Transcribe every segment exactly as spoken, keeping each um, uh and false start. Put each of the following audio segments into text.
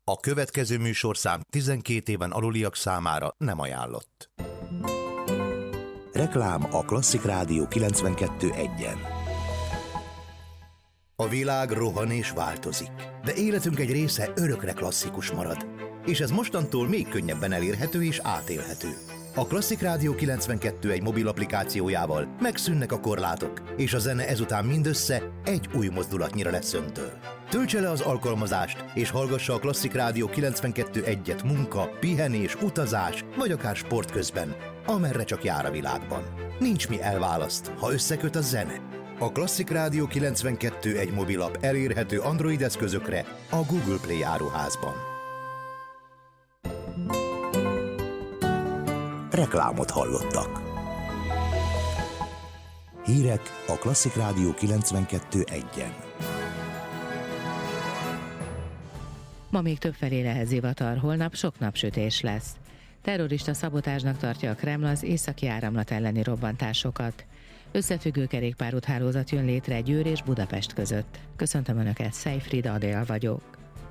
A következő műsorszám tizenkét éven aluliak számára nem ajánlott. Reklám a Klasszik Rádió kilencvenkettő egyen. A világ rohan és változik, de életünk egy része örökre klasszikus marad. És ez mostantól még könnyebben elérhető és átélhető. A Klasszik Rádió kilencvenkettő egy mobil applikációjával megszűnnek a korlátok, és a zene ezután mindössze egy új mozdulatnyira lesz öntől. Töltse le az alkalmazást, és hallgassa a Klasszik Rádió kilencvenkettő egyet munka, pihenés, utazás, vagy akár sport közben, amerre csak jár a világban. Nincs mi elválaszt, ha összeköt a zene. A Klasszik Rádió kilencvenkettő egy mobilap elérhető Android eszközökre a Google Play áruházban. Reklámot hallottak. Hírek a Klasszik Rádió kilencvenkettő egyen. Ma még többfelé lehet zivatar, holnap sok napsütés lesz. Terrorista szabotázsnak tartja a Kreml az északi áramlat elleni robbantásokat. Összefüggő kerékpárúthálózat jön létre Győr és Budapest között. Köszöntöm Önöket, Szejfrid Adél vagyok.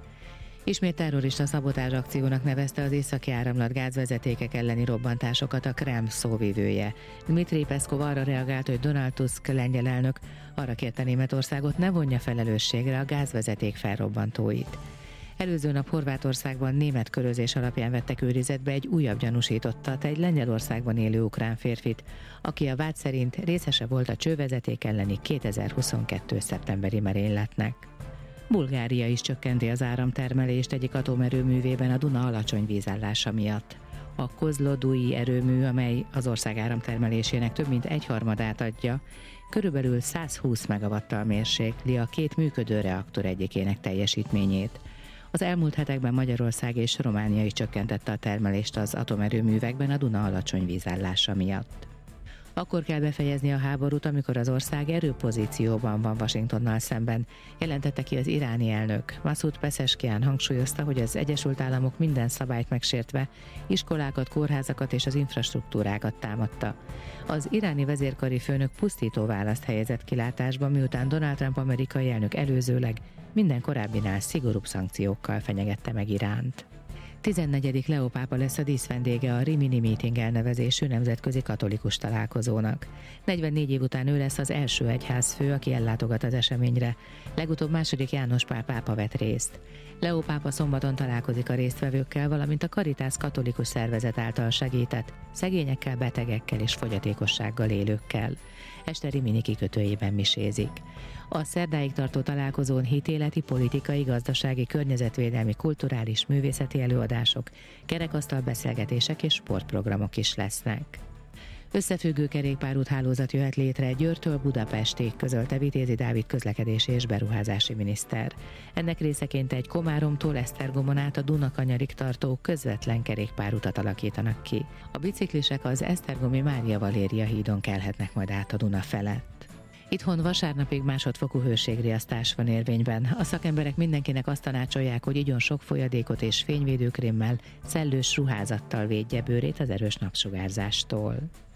Ismét terrorista szabotázs akciónak nevezte az északi áramlat gázvezetékek elleni robbantásokat a Kreml szóvivője. Dmitri Peszkov arra reagált, hogy Donald Tusk lengyel elnök arra kérte Németországot, ne vonja felelősségre a gázvezeték felrobbantóit. Előző nap Horvátországban német körözés alapján vettek őrizetbe egy újabb gyanúsítottat, egy Lengyelországban élő ukrán férfit, aki a vád szerint részese volt a csővezeték elleni kétezer-huszonkettő. szeptemberi merényletnek. Bulgária is csökkenti az áramtermelést egyik atomerőművében a Duna alacsony vízállása miatt. A Kozlodui erőmű, amely az ország áramtermelésének több mint egyharmadát adja, körülbelül százhúsz megawattal mérsékli a két működő reaktor egyikének teljesítményét. Az elmúlt hetekben Magyarország és Románia is csökkentette a termelést az atomerőművekben a Duna alacsony vízállása miatt. Akkor kell befejezni a háborút, amikor az ország erőpozícióban van Washingtonnal szemben, jelentette ki az iráni elnök. Masoud Pezeshkian hangsúlyozta, hogy az Egyesült Államok minden szabályt megsértve iskolákat, kórházakat és az infrastruktúrákat támadta. Az iráni vezérkari főnök pusztító választ helyezett kilátásba, miután Donald Trump amerikai elnök előzőleg minden korábbinál szigorúbb szankciókkal fenyegette meg Iránt. tizennegyedik Leó pápa lesz a díszvendége a Rimini Meeting elnevezésű nemzetközi katolikus találkozónak. negyvennégy év után ő lesz az első egyházfő, aki ellátogat az eseményre. Legutóbb második János Pál pápa vett részt. Leó pápa szombaton találkozik a résztvevőkkel, valamint a Caritas katolikus szervezet által segített szegényekkel, betegekkel és fogyatékossággal élőkkel. Este Rimini kikötőjében misézik. A szerdáig tartó találkozón hitéleti, politikai, gazdasági, környezetvédelmi, kulturális, művészeti előadások, kerekasztal beszélgetések és sportprogramok is lesznek. Összefüggő kerékpárúthálózat jöhet létre Győrtől Budapestig, közölte Vitézi Dávid közlekedési és beruházási miniszter. Ennek részeként egy Komáromtól Esztergomon át a Dunakanyarig tartó közvetlen kerékpárutat alakítanak ki. A biciklisek az esztergomi Mária Valéria hídon kelhetnek majd át a Duna felett. Itthon vasárnapig másodfokú hőségriasztás van érvényben. A szakemberek mindenkinek azt tanácsolják, hogy igyon sok folyadékot és fényvédőkrémmel, szellős ruházattal védje bőrét az erős napsugárzástól.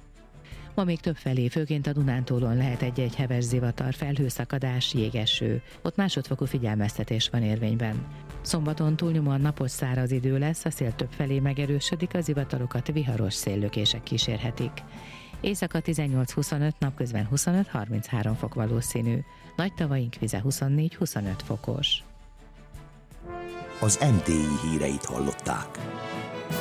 Ma még többfelé, főként a Dunántúlon lehet egy-egy heves zivatar, felhőszakadás, jégeső. Ott másodfokú figyelmeztetés van érvényben. Szombaton túlnyomóan napos száraz idő lesz, a szél többfelé megerősödik, a zivatarokat viharos széllökések kísérhetik. Éjszaka tizennyolc-huszonöt, napközben huszonöt-harminchárom fok valószínű. Nagy tavaink vize huszonnégy-huszonöt fokos. Az em té i híreit hallották.